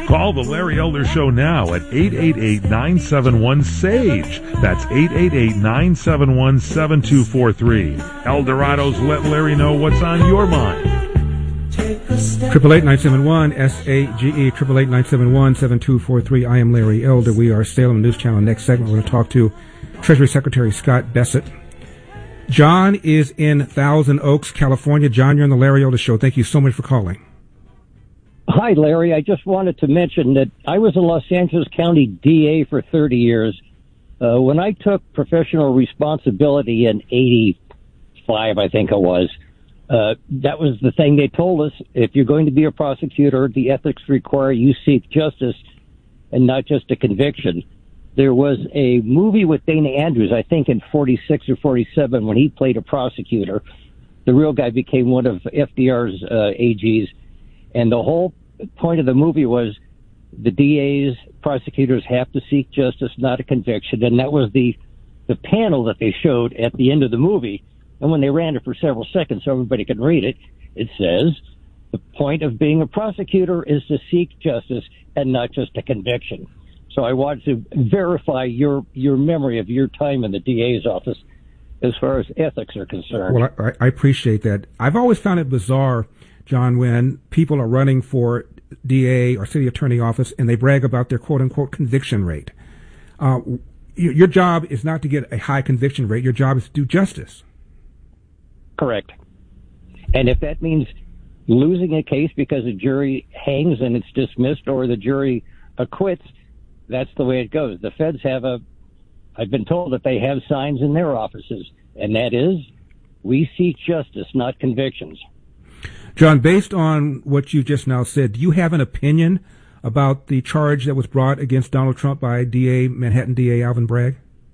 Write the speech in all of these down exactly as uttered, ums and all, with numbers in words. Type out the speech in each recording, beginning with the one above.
Call the Larry Elder Show now at eight eight eight, nine seven one, S A G E. That's eight eight eight, nine seven one, seven two four three. Eldorado's Let Larry Know What's on Your Mind. Triple eight nine seven one S A G E, triple eight nine seven one seven two four three. I am Larry Elder. We are Salem News Channel. Next segment, we're going to talk to Treasury Secretary Scott Bessent. John is in Thousand Oaks, California. John, you're on the Larry Elder Show. Thank you so much for calling. Hi, Larry. I just wanted to mention that I was a Los Angeles County D A for thirty years. Uh, when I took professional responsibility in eighty-five, I think it was, uh, that was the thing they told us. If you're going to be a prosecutor, the ethics require you seek justice and not just a conviction. There was a movie with Dana Andrews, I think in forty-six or forty-seven, when he played a prosecutor. The real guy became one of F D R's uh, A Gs. And the whole point of the movie was the D As, prosecutors have to seek justice, not a conviction. And that was the, the panel that they showed at the end of the movie. And when they ran it for several seconds so everybody could read it, it says, the point of being a prosecutor is to seek justice and not just a conviction. So I wanted to verify your, your memory of your time in the D A's office as far as ethics are concerned. Well, I, I appreciate that. I've always found it bizarre, John, when people are running for D A or city attorney office and they brag about their quote-unquote conviction rate. Uh, your job is not to get a high conviction rate. Your job is to do justice. Correct. And if that means losing a case because a jury hangs and it's dismissed or the jury acquits, that's the way it goes. The feds have a, I've been told that they have signs in their offices, and that is, we seek justice, not convictions. John, based on what you just now said, do you have an opinion about the charge that was brought against Donald Trump by D A, Manhattan D A Alvin Bragg?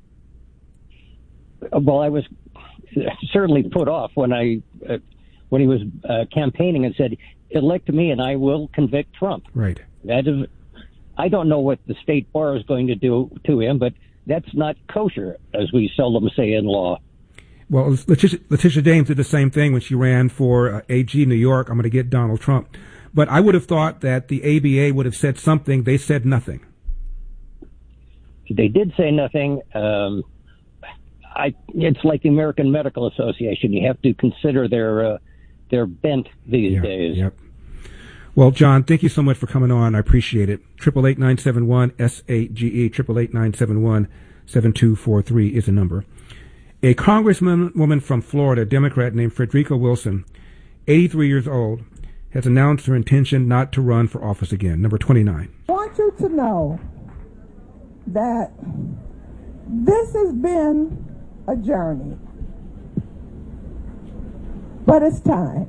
Well, I was certainly put off when I, uh, when he was uh, campaigning and said, elect me and I will convict Trump. Right. That is, I don't know what the state bar is going to do to him, but that's not kosher, as we seldom say in law. Well, Letitia, Letitia James did the same thing when she ran for uh, A G New York. I'm going to get Donald Trump. But I would have thought that the A B A would have said something. They said nothing. They did say nothing. Um, I, it's like the American Medical Association. You have to consider their uh, their bent these yeah, days. Yep. Well, John, thank you so much for coming on. I appreciate it. Triple eight nine seven one S A G E. Triple eight nine seven one seven two four three is the number. A congresswoman from Florida, a Democrat named Frederica Wilson, eighty-three years old, has announced her intention not to run for office again. Number twenty-nine. I want you to know that this has been a journey, but it's time.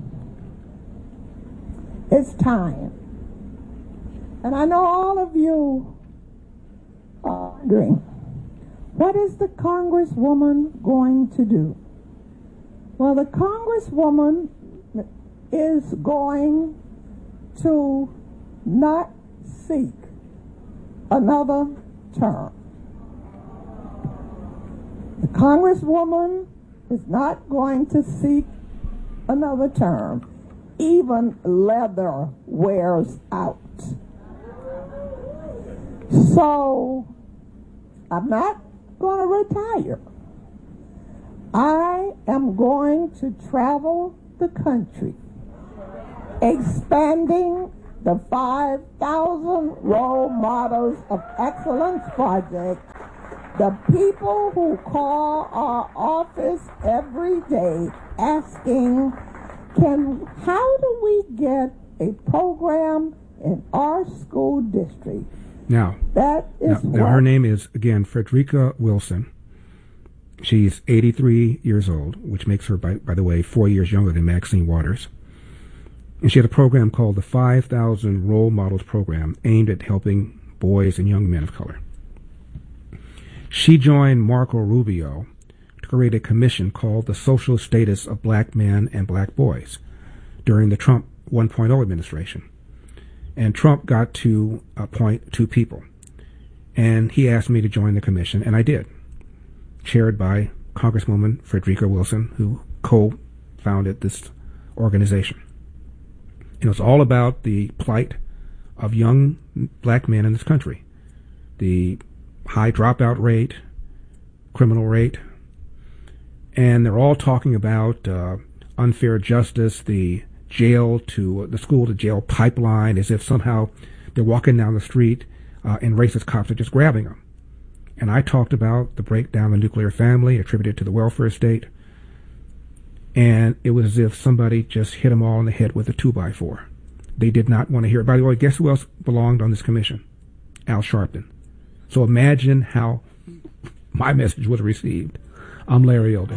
It's time. And I know all of you are wondering, what is the congresswoman going to do? Well, the congresswoman is going to not seek another term. The congresswoman is not going to seek another term. Even leather wears out. So, I'm not going to retire. I am going to travel the country, expanding the five thousand Role Models of Excellence Project. The people who call our office every day asking, can, how do we get a program in our school district? Now, that is now, now her name is, again, Frederica Wilson. She's eighty-three years old, which makes her, by, by the way, four years younger than Maxine Waters. And she has a program called the five thousand Role Models Program, aimed at helping boys and young men of color. She joined Marco Rubio to create a commission called the Social Status of Black Men and Black Boys during the Trump one point oh administration. And Trump got to appoint two people. And he asked me to join the commission, and I did. Chaired by Congresswoman Frederica Wilson, who co-founded this organization. It was all about the plight of young black men in this country. The high dropout rate, criminal rate, and they're all talking about uh, unfair justice, the jail to the school to jail pipeline, as if somehow they're walking down the street uh, and racist cops are just grabbing them. And I talked about the breakdown of the nuclear family attributed to the welfare state, and it was as if somebody just hit them all in the head with a two by four. They did not want to hear it. By the way, guess who else belonged on this commission? Al Sharpton. So imagine how my message was received. I'm Larry Elder.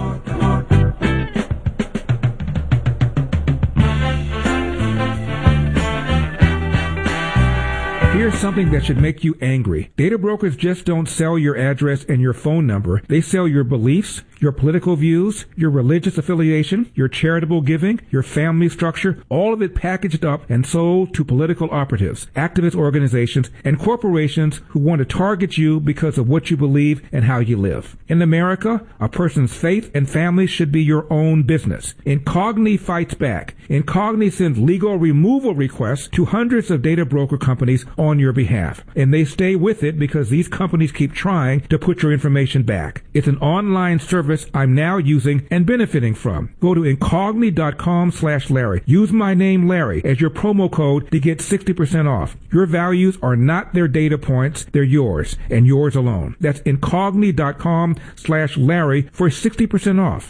Here's something that should make you angry. Data brokers just don't sell your address and your phone number. They sell your beliefs, your political views, your religious affiliation, your charitable giving, your family structure, all of it packaged up and sold to political operatives, activist organizations, and corporations who want to target you because of what you believe and how you live. In America, a person's faith and family should be your own business. Incogni fights back. Incogni sends legal removal requests to hundreds of data broker companies on your behalf. And they stay with it because these companies keep trying to put your information back. It's an online service I'm now using and benefiting from. Go to incogni.com slash Larry. Use my name Larry as your promo code to get sixty percent off. Your values are not their data points, they're yours and yours alone. That's incogni.com slash Larry for sixty percent off.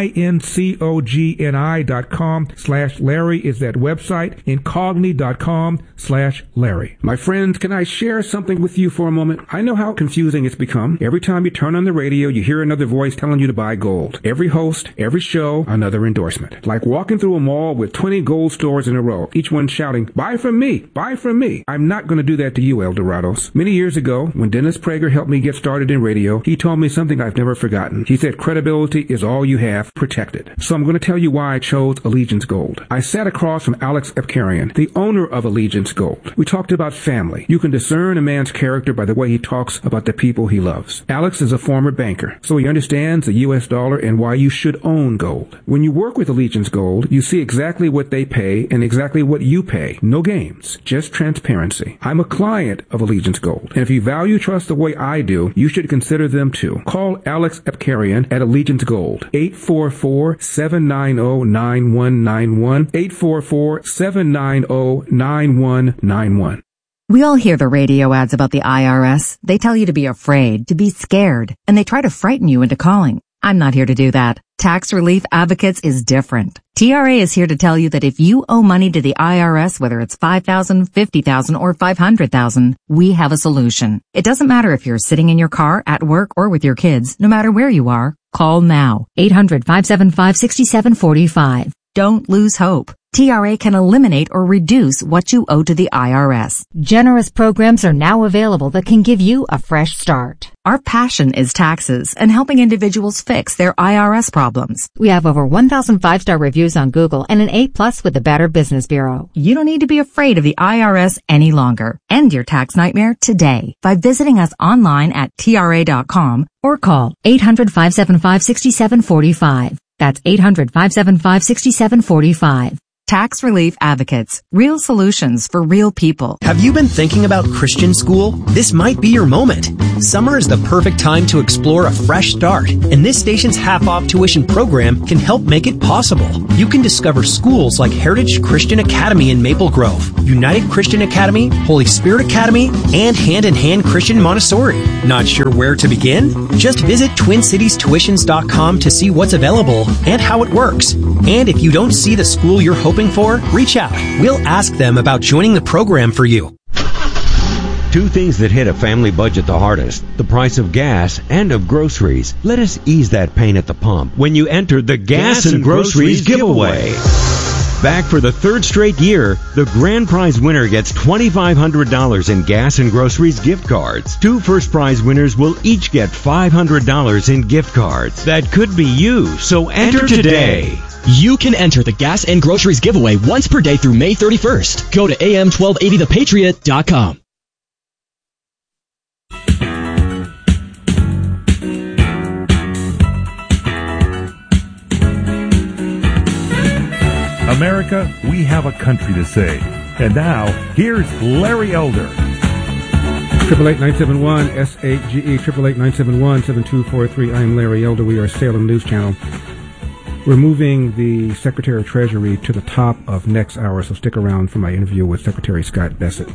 I-N-C-O-G-N-I dot com slash Larry is that website. Incogni.com slash Larry. My friends, can I share something with you for a moment? I know how confusing it's become. Every time you turn on the radio, you hear another voice telling you to buy gold. Every host, every show, another endorsement. Like walking through a mall with twenty gold stores in a row, each one shouting, buy from me, buy from me. I'm not going to do that to you, El Dorados. Many years ago, when Dennis Prager helped me get started in radio, he told me something I've never forgotten. He said, credibility is all you have, protected. So I'm going to tell you why I chose Allegiance Gold. I sat across from Alex Epkarian, the owner of Allegiance Gold. We talked about family. You can discern a man's character by the way he talks about the people he loves. Alex is a former banker, so he understands the U S dollar and why you should own gold. When you work with Allegiance Gold, you see exactly what they pay and exactly what you pay. No games, just transparency. I'm a client of Allegiance Gold, and if you value trust the way I do, you should consider them too. Call Alex Epkarian at Allegiance Gold, eight four four, seven nine zero, nine one nine one, eight four four, seven nine zero, nine one nine one. We all hear the radio ads about the I R S. They tell you to be afraid, to be scared, and they try to frighten you into calling. I'm not here to do that. Tax Relief Advocates is different. T R A is here to tell you that if you owe money to the I R S, whether it's five thousand dollars, fifty thousand dollars, or five hundred thousand dollars, we have a solution. It doesn't matter if you're sitting in your car, at work, or with your kids. No matter where you are, call now. eight hundred, five seven five, six seven four five. Don't lose hope. T R A can eliminate or reduce what you owe to the I R S. Generous programs are now available that can give you a fresh start. Our passion is taxes and helping individuals fix their I R S problems. We have over one thousand five-star reviews on Google and an A plus with the Better Business Bureau. You don't need to be afraid of the I R S any longer. End your tax nightmare today by visiting us online at T R A dot com or call eight hundred, five seven five, six seven four five. That's eight hundred, five seven five, six seven four five. Tax Relief Advocates. Real solutions for real people. Have you been thinking about Christian school? This might be your moment. Summer is the perfect time to explore a fresh start, and this station's half-off tuition program can help make it possible. You can discover schools like Heritage Christian Academy in Maple Grove, United Christian Academy, Holy Spirit Academy, and Hand in Hand Christian Montessori. Not sure where to begin? Just visit twin cities tuitions dot com to see what's available and how it works. And if you don't see the school you're hoping for, reach out. We'll ask them about joining the program for you. Two things that hit a family budget the hardest: the price of gas and of groceries. Let us ease that pain at the pump when you enter the Gas, gas and, and Groceries, groceries giveaway. Back for the third straight year, the grand prize winner gets twenty-five hundred dollars in Gas and Groceries gift cards. Two first prize winners will each get five hundred dollars in gift cards. That could be you, so enter, enter today. You can enter the Gas and Groceries giveaway once per day through May thirty-first. Go to A M twelve eighty the patriot dot com. America, we have a country to save. And now, here's Larry Elder. Triple eight nine seven one S eight G E triple eight nine seven one seven two four three. I am Larry Elder. We are Salem News Channel. We're moving the Secretary of Treasury to the top of next hour, so stick around for my interview with Secretary Scott Bessent.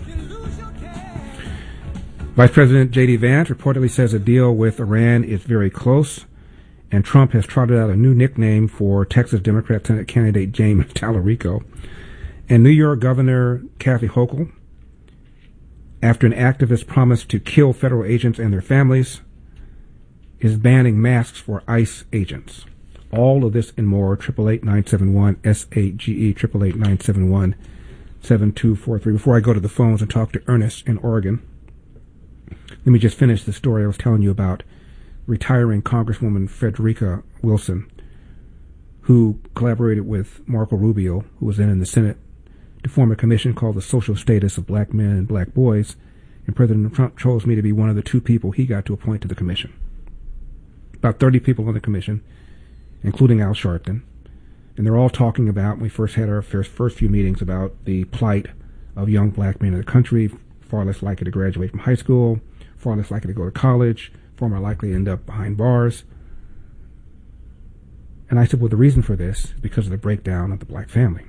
Vice President J D. Vance reportedly says a deal with Iran is very close, and Trump has trotted out a new nickname for Texas Democrat Senate candidate James Tallarico. And New York Governor Kathy Hochul, after an activist promised to kill federal agents and their families, is banning masks for ICE agents. All of this and more, triple eight nine seven one S eight G E, triple eight nine seven one seven two four three. Before I go to the phones and talk to Ernest in Oregon, let me just finish the story I was telling you about retiring Congresswoman Frederica Wilson, who collaborated with Marco Rubio, who was then in the Senate, to form a commission called the Social Status of Black Men and Black Boys, and President Trump chose me to be one of the two people he got to appoint to the commission. About thirty people on the commission, including Al Sharpton, and they're all talking about, we first had our first, first few meetings about the plight of young black men in the country, far less likely to graduate from high school, far less likely to go to college, far more likely to end up behind bars. And I said, well, the reason for this is because of the breakdown of the black family.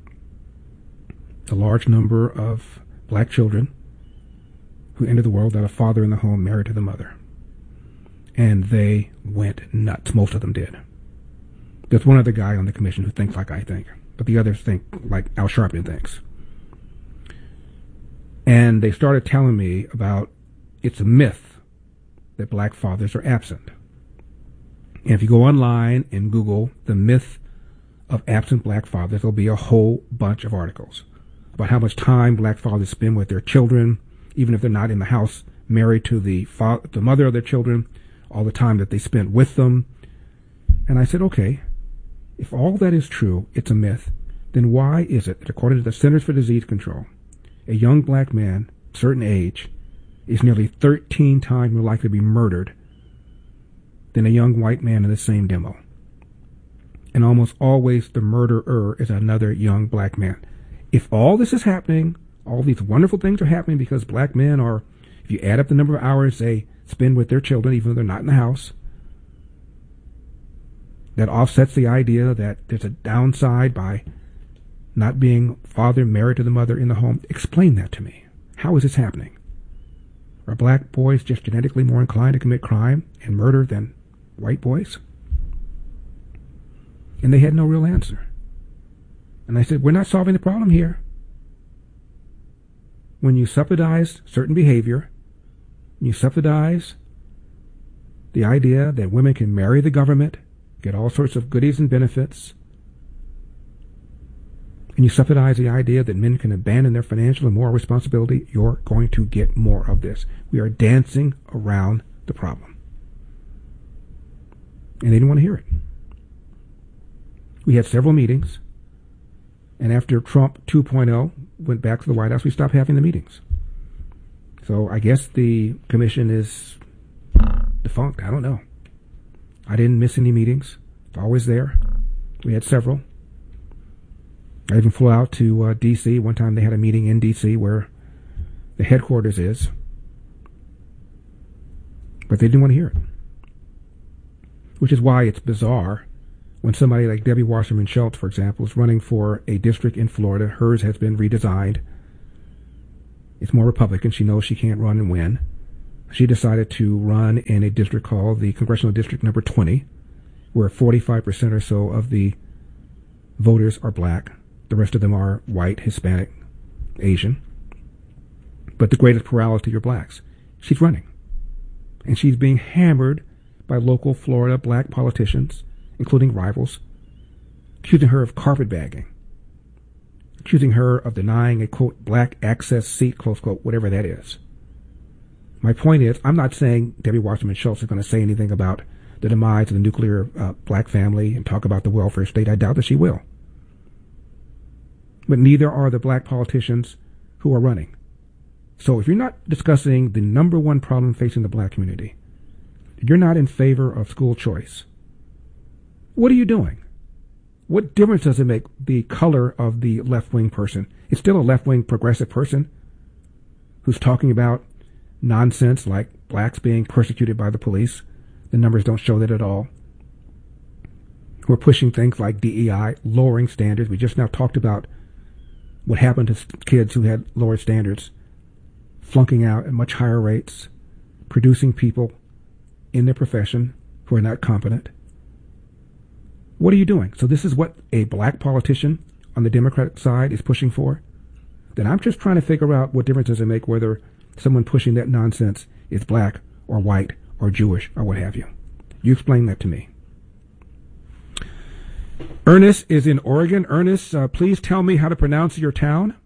A large number of black children who enter the world without a father in the home married to the mother. And they went nuts. Most of them did. There's one other guy on the commission who thinks like I think, but the others think like Al Sharpton thinks. And they started telling me about it's a myth that black fathers are absent. And if you go online and Google the myth of absent black fathers, there'll be a whole bunch of articles about how much time black fathers spend with their children, even if they're not in the house, married to the fa- the mother of their children, all the time that they spent with them. And I said, okay, if all that is true, it's a myth, then why is it that according to the Centers for Disease Control, a young black man, certain age, is nearly thirteen times more likely to be murdered than a young white man in the same demo? And almost always the murderer is another young black man. If all this is happening, all these wonderful things are happening because black men are, if you add up the number of hours they spend with their children, even though they're not in the house, that offsets the idea that there's a downside by not being father married to the mother in the home. Explain that to me. How is this happening? Are black boys just genetically more inclined to commit crime and murder than white boys? And they had no real answer. And I said, we're not solving the problem here. When you subsidize certain behavior, you subsidize the idea that women can marry the government, get all sorts of goodies and benefits, and you subsidize the idea that men can abandon their financial and moral responsibility, you're going to get more of this. We are dancing around the problem. And they didn't want to hear it. We had several meetings, and after Trump two point oh went back to the White House, we stopped having the meetings. So I guess the commission is defunct. I don't know. I didn't miss any meetings. It's always there. We had several. I even flew out to uh, D C One time they had a meeting in D C where the headquarters is. But they didn't want to hear it. Which is why it's bizarre when somebody like Debbie Wasserman Schultz, for example, is running for a district in Florida. Hers has been redesigned. It's more Republican. She knows she can't run and win. She decided to run in a district called the Congressional District Number twenty, where forty-five percent or so of the voters are black. The rest of them are white, Hispanic, Asian. But the greatest plurality are blacks. She's running. And she's being hammered by local Florida black politicians, including rivals, accusing her of carpetbagging, accusing her of denying a, quote, black access seat, close quote, whatever that is. My point is, I'm not saying Debbie Wasserman Schultz is going to say anything about the demise of the nuclear uh, black family and talk about the welfare state. I doubt that she will. But neither are the black politicians who are running. So if you're not discussing the number one problem facing the black community, you're not in favor of school choice, what are you doing? What difference does it make the color of the left-wing person? It's still a left-wing progressive person who's talking about nonsense like blacks being persecuted by the police. The numbers don't show that at all. We're pushing things like D E I, lowering standards. We just now talked about what happened to kids who had lower standards, flunking out at much higher rates, producing people in their profession who are not competent. What are you doing? So this is what a black politician on the Democratic side is pushing for? Then I'm just trying to figure out what difference does it make whether someone pushing that nonsense is black or white or Jewish or what have you. You explain that to me. Ernest is in Oregon. Ernest, uh, please tell me how to pronounce your town.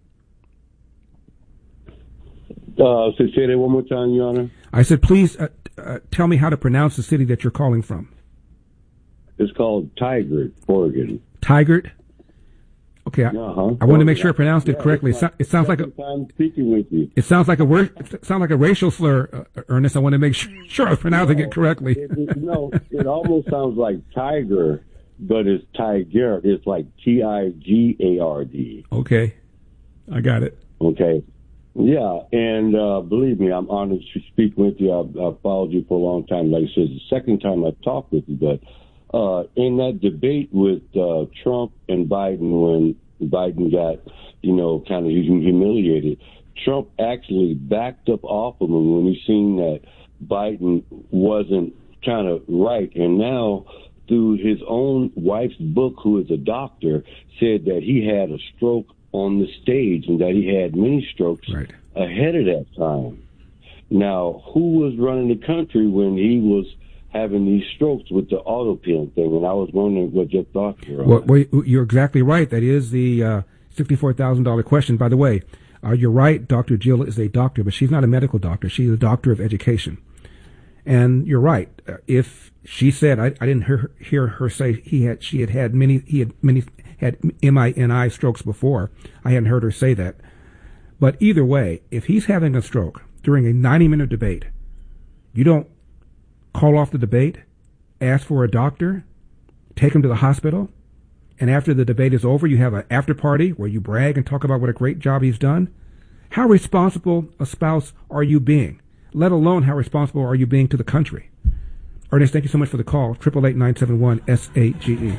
Uh, say that one more time, Your Honor. I said, please uh, uh, tell me how to pronounce the city that you're calling from. It's called Tigard, Oregon. Tigard? Okay, I, uh-huh. I want to make sure I pronounced it yeah, correctly. It, so, it sounds like a. I'm speaking with you. It sounds like a word. It sounds like a racial slur, uh, Ernest. I want to make sure, sure I'm pronouncing no, it correctly. it, it, no, it almost sounds like tiger, but it's Tiger. It's like T I G A R D. Okay, I got it. Okay, yeah, and uh, believe me, I'm honored to speak with you. I've, I've followed you for a long time. Like I said, it's the second time I've talked with you, but. Uh, in that debate with uh, Trump and Biden, when Biden got, you know, kind of humiliated, Trump actually backed up off of him when he seen that Biden wasn't kind of right. And now, through his own wife's book, who is a doctor, said that he had a stroke on the stage and that he had many strokes right. ahead of that time. Now, who was running the country when he was having these strokes with the auto pen thing? And I was wondering what your thoughts were on well, that. well, you're exactly right. That is the uh, sixty-four thousand dollars question. By the way, uh, you're right. Doctor Jill is a doctor, but she's not a medical doctor. She's a doctor of education. And you're right. Uh, if she said, I, I didn't hear, hear her say he had, she had had many, he had many, had M I N I strokes before. I hadn't heard her say that. But either way, if he's having a stroke during a ninety minute debate, you don't call off the debate, ask for a doctor, take him to the hospital, and after the debate is over, you have an after party where you brag and talk about what a great job he's done. How responsible a spouse are you being? Let alone how responsible are you being to the country? Ernest, thank you so much for the call. eight eight eight, nine seven one, S A G E.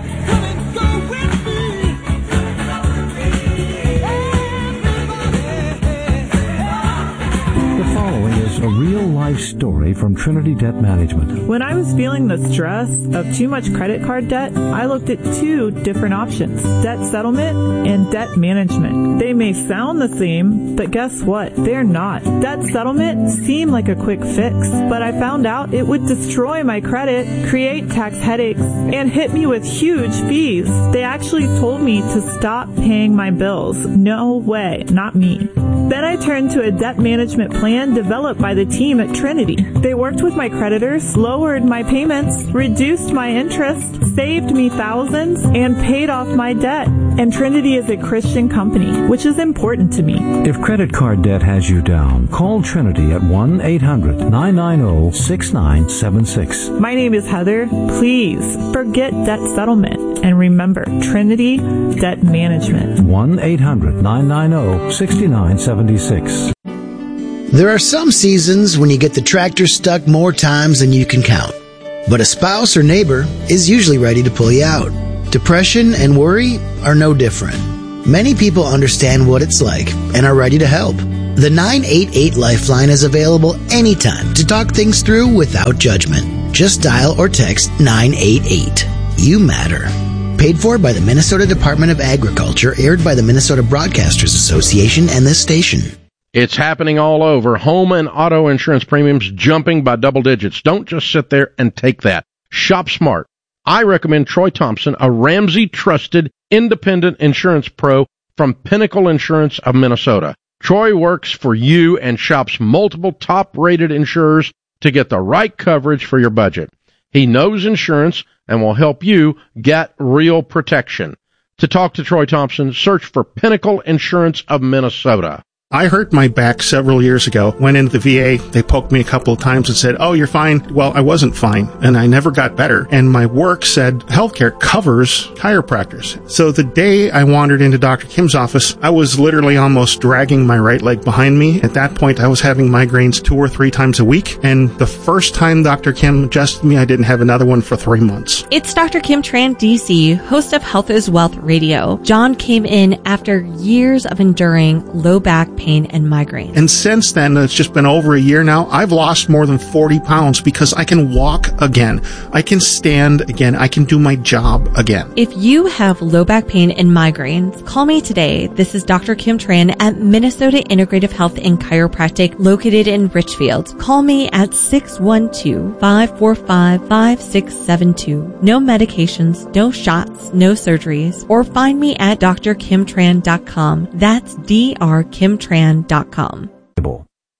A real-life story from Trinity Debt Management. When I was feeling the stress of too much credit card debt, I looked at two different options, debt settlement and debt management. They may sound the same, but guess what? They're not. Debt settlement seemed like a quick fix, but I found out it would destroy my credit, create tax headaches, and hit me with huge fees. They actually told me to stop paying my bills. No way, not me. Then I turned to a debt management plan developed by the team at Trinity. They worked with my creditors, lowered my payments, reduced my interest, saved me thousands, and paid off my debt. And Trinity is a Christian company, which is important to me. If credit card debt has you down, call Trinity at one eight hundred, nine nine zero, six nine seven six. My name is Heather. Please forget debt settlement and remember Trinity Debt Management. one eight hundred, nine nine zero, six nine seven six. There are some seasons when you get the tractor stuck more times than you can count. But a spouse or neighbor is usually ready to pull you out. Depression and worry are no different. Many people understand what it's like and are ready to help. The nine eight eight Lifeline is available anytime to talk things through without judgment. Just dial or text nine eight eight. You matter. Paid for by the Minnesota Department of Agriculture, aired by the Minnesota Broadcasters Association and this station. It's happening all over. Home and auto insurance premiums jumping by double digits. Don't just sit there and take that. Shop smart. I recommend Troy Thompson, a Ramsey trusted independent insurance pro from Pinnacle Insurance of Minnesota. Troy works for you and shops multiple top-rated insurers to get the right coverage for your budget. He knows insurance and will help you get real protection. To talk to Troy Thompson, search for Pinnacle Insurance of Minnesota. I hurt my back several years ago. Went into the V A. They poked me a couple of times and said, oh, you're fine. Well, I wasn't fine, and I never got better. And my work said healthcare covers chiropractors. So the day I wandered into Doctor Kim's office, I was literally almost dragging my right leg behind me. At that point, I was having migraines two or three times a week. And the first time Doctor Kim adjusted me, I didn't have another one for three months. It's Doctor Kim Tran, D C, host of Health is Wealth Radio. John came in after years of enduring low back pain and migraines. And since then, it's just been over a year now, I've lost more than forty pounds because I can walk again. I can stand again. I can do my job again. If you have low back pain and migraines, call me today. This is Doctor Kim Tran at Minnesota Integrative Health and Chiropractic located in Richfield. Call me at six one two, five four five, five six seven two. No medications, no shots, no surgeries, or find me at d r kim tran dot com. That's D R kim tran dot com.